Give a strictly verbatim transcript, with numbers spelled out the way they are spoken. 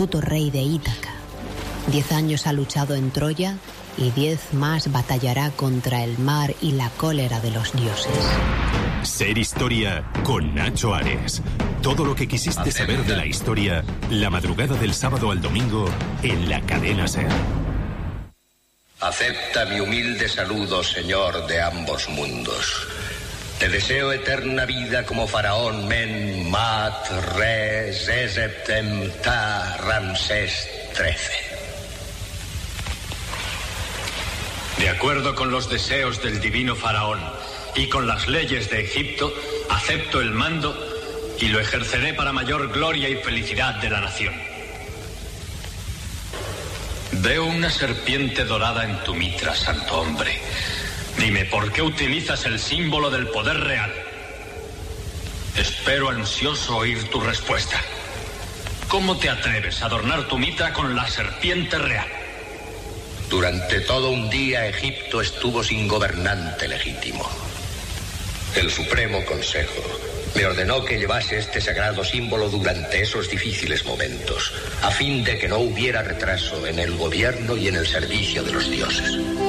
rey de Ítaca. Diez años ha luchado en Troya y diez más batallará contra el mar y la cólera de los dioses. Ser Historia con Nacho Ares. Todo lo que quisiste Acepta. saber de la historia, la madrugada del sábado al domingo en la cadena SER. Acepta mi humilde saludo, señor de ambos mundos. Te deseo eterna vida como faraón Men, Mat, Re, Zezeptem, Ta, Ramsés trece. De acuerdo con los deseos del divino faraón y con las leyes de Egipto, acepto el mando y lo ejerceré para mayor gloria y felicidad de la nación. Veo una serpiente dorada en tu mitra, santo hombre. Dime, ¿por qué utilizas el símbolo del poder real? Espero ansioso oír tu respuesta. ¿Cómo te atreves a adornar tu mitra con la serpiente real? Durante todo un día Egipto estuvo sin gobernante legítimo. El Supremo Consejo me ordenó que llevase este sagrado símbolo durante esos difíciles momentos, a fin de que no hubiera retraso en el gobierno y en el servicio de los dioses.